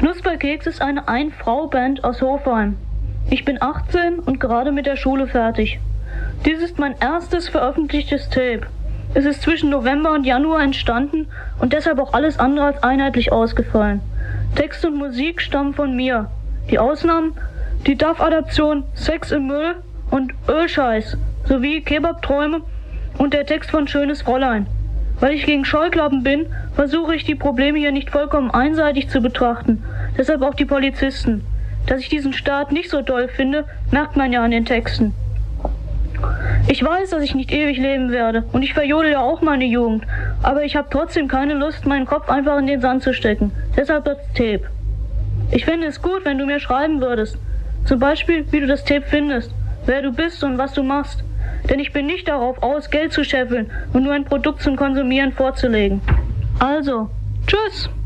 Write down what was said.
Knusperkeks ist eine Ein-Frau-Band aus Hofheim. Ich bin 18 und gerade mit der Schule fertig. Dies ist mein erstes veröffentlichtes Tape. Es ist zwischen November und Januar entstanden und deshalb auch alles andere als einheitlich ausgefallen. Text und Musik stammen von mir. Die Ausnahmen: die DAF-Adaption Sex im Müll und Ölscheiß sowie Kebab-Träume und der Text von Schönes Fräulein. Weil ich gegen Scheuklappen bin, versuche ich die Probleme hier nicht vollkommen einseitig zu betrachten. Deshalb auch die Polizisten. Dass ich diesen Staat nicht so doll finde, merkt man ja an den Texten. Ich weiß, dass ich nicht ewig leben werde und ich verjodel ja auch meine Jugend, aber ich habe trotzdem keine Lust, meinen Kopf einfach in den Sand zu stecken. Deshalb das Tape. Ich fände es gut, wenn du mir schreiben würdest. Zum Beispiel, wie du das Tape findest, wer du bist und was du machst. Denn ich bin nicht darauf aus, Geld zu scheffeln und nur ein Produkt zum Konsumieren vorzulegen. Also, tschüss!